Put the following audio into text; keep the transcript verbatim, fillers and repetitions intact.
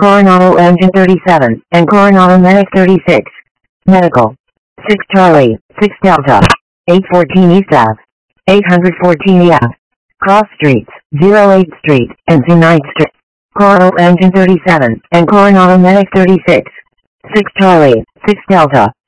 Coronado Engine thirty-seven, and Coronado Medic thirty-six. Medical. six Charlie, six Delta. eight fourteen East Ave. eight fourteen E F. Cross Streets, zero eighth Street, and ninth Street. Coronado Engine thirty-seven, and Coronado Medic thirty-six. six Charlie, six Delta.